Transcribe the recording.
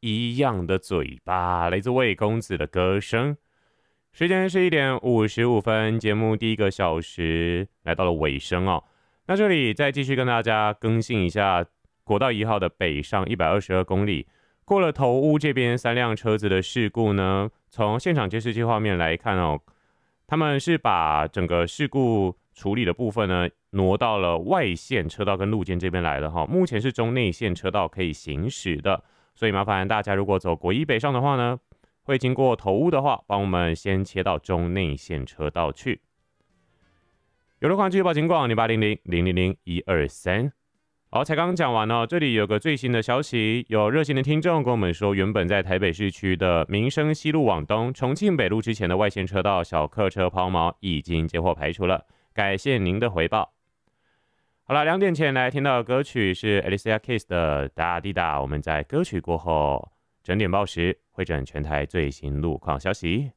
一样的嘴巴，来自魏公子的歌声。时间是1:55，节目第一个小时来到了尾声哦。那这里再继续跟大家更新一下国道1号的北上122公里，过了头屋这边3辆车子的事故呢，从现场监视器画面来看哦，他们是把整个事故处理的部分呢挪到了外线车道跟路肩这边来了哈，目前是中内线车道可以行驶的，所以麻烦大家如果走国一北上的话呢，会经过头屋的话，帮我们先切到中内线车道去。有路况继续报警广0800000123。好，才刚讲完哦，这里有个最新的消息，有热心的听众跟我们说，原本在台北市区的民生西路往东、重庆北路之前的外线车道小客车抛锚已经接获排除了，感谢您的回报。好了，2点前来听到的歌曲是 Alicia Keys 的《哒滴哒》。我们在歌曲过后整点报时会诊全台最新路况消息。